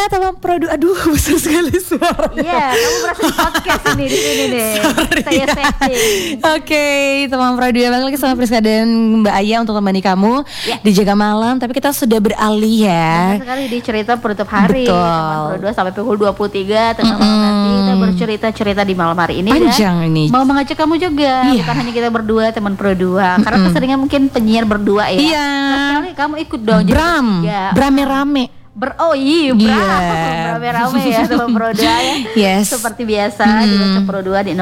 teman Pro 2. Aduh, besar sekali suara. Iya, kamu merasa di podcast ini di sini deh. Saya setting. Oke, teman Pro 2, balik lagi sama Priska dan Mbak Aya untuk temani kamu di Jaga Malam. Tapi kita sudah beralih ya. Benar sekali di cerita penutup hari. Betul. Teman Pro 2 sampai pukul 23 tengah malam nanti kita bercerita-cerita di malam hari ini. Panjang ini. Mau mengajak kamu juga, bukan hanya kita berdua teman Pro 2. Karena keseringan mungkin penyiar berdua ya. Iya. Sekali kamu ikut dong. Rame-rame. Rame-rame ya teman Pro 2 ya. Yes. Seperti biasa di WhatsApp Pro 2 di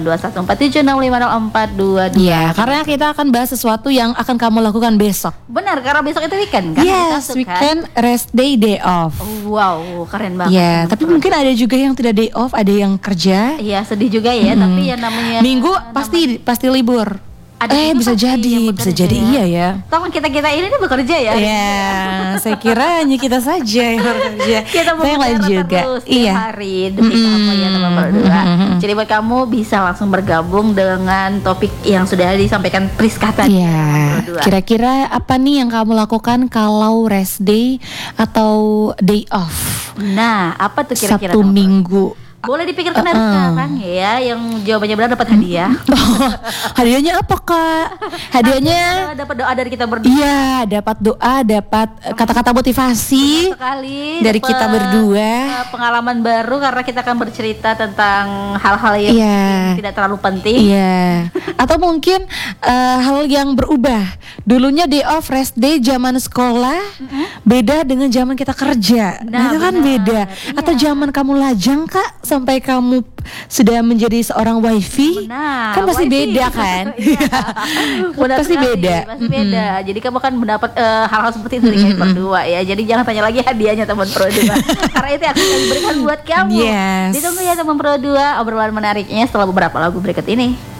082147650422. Iya, karena kita akan bahas sesuatu yang akan kamu lakukan besok. Benar, karena besok itu weekend kan? Yes, weekend, rest day off. Wow, keren banget. Ya, tapi mungkin ada juga yang tidak day off, ada yang kerja. Iya, sedih juga ya, tapi yang namanya Minggu pasti libur. Bisa jadi iya ya. Tahu kita ini bekerja ya. Iya, saya kira hanya kita saja yang bekerja. Kita lain juga. Iya. Hari demi kamu ya teman Pro 2. Jadi buat kamu bisa langsung bergabung dengan topik yang sudah disampaikan Priska tadi. Iya. Kira-kira apa nih yang kamu lakukan kalau rest day atau day off? Nah, apa tuh kira-kira? Satu minggu. Boleh dipikirkan dari sekarang ya. Yang jawabannya benar dapat hadiah. Hadiahnya apa Kak? Hadiahnya dapat doa dari kita berdua. Iya, dapat doa, dapat kata-kata motivasi dari kita berdua. Pengalaman baru karena kita akan bercerita tentang hal-hal yang tidak terlalu penting. Iya. Atau mungkin hal yang berubah. Dulunya day off, rest day zaman sekolah beda dengan zaman kita kerja. Nah, itu kan beda. Atau zaman kamu lajang Kak, sampai kamu sudah menjadi seorang wifi, kan pasti beda kan? Pasti beda. Jadi kamu kan mendapat hal-hal seperti itu dengan berdua ya. Jadi jangan tanya lagi hadiahnya teman Pro 2 karena itu akan diberikan buat kamu. Ditunggu ya teman Pro 2 obrolan menariknya setelah beberapa lagu berikut ini.